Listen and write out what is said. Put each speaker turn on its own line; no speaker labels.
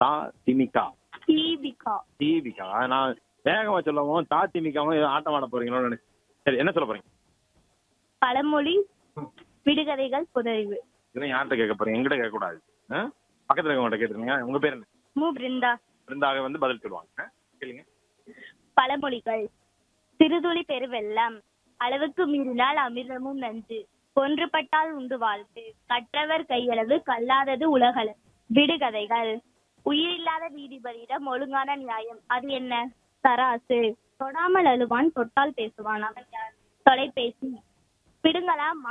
தா திமிகா
தீபிகா.
தீபிகா. நான் வேகமா சொல்லவும் தா திமிகாவும் ஏதோ ஆட்டம் ஆட போறீங்களோன்னு நினைச்சேன். சரி, என்ன சொல்ல போறீங்க?
பழமொழி விடுகதைகள் புதறிவு.
இதெல்லாம் யார்கிட்ட கேட்க போறீங்க? எங்கிட்ட கேட்க கூடாது. பக்கத்துல இருக்கவங்ககிட்ட கேட்டுருங்க. உங்க பேர் என்ன?
மு பிருந்தா.
இருந்தாக வந்து பதில் சொல்லுவாங்க. கேளுங்க.
பழமொழிகள். சிறுதுளி பெருவெள்ளம், அளவுக்கு மீறினால் அமிர்தமும் நஞ்சு, ஒன்றுபட்டால் உண்டு வாழ்வு, கற்றவர் கையளவு கல்லாதது உலகளவு. விடுகதைகள். உயிரில்லாத நீதிபதியிடம் ஒழுங்கான நியாயம், அது என்ன? தராசு. தொடாமல் அழுவான், தொட்டால் பேசுவான், அவன் யார்? தொலைபேசி. பிடுங்கலாம்